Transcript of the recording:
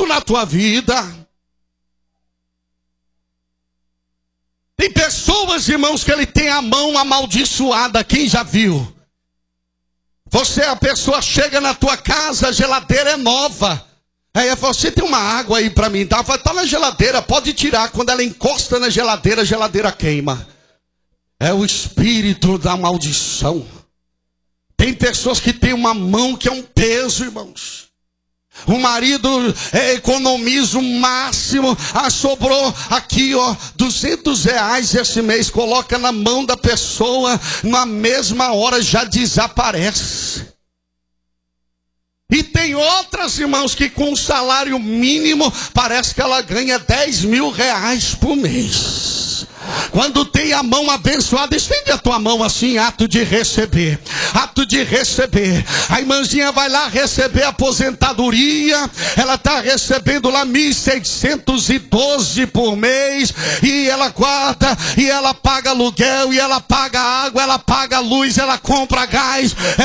na tua vida. Tem pessoas, irmãos, que ele tem a mão amaldiçoada. Quem já viu? A pessoa chega na tua casa, a geladeira é nova. Aí você tem uma água aí para mim, tá? Tá na geladeira, pode tirar. Quando ela encosta na geladeira, a geladeira queima. É o espírito da maldição. Tem pessoas que têm uma mão que é um peso, irmãos. O marido economiza o máximo. Sobrou aqui, R$200 esse mês. Coloca na mão da pessoa, na mesma hora já desaparece. E tem outras, irmãos, que com um salário mínimo, parece que ela ganha R$10.000 por mês. Quando tem a mão abençoada, estende a tua mão assim, ato de receber. Ato de receber. A irmãzinha vai lá receber aposentadoria. Ela está recebendo lá 1.612 por mês. E ela guarda, e ela paga aluguel, e ela paga água, ela paga luz, ela compra gás.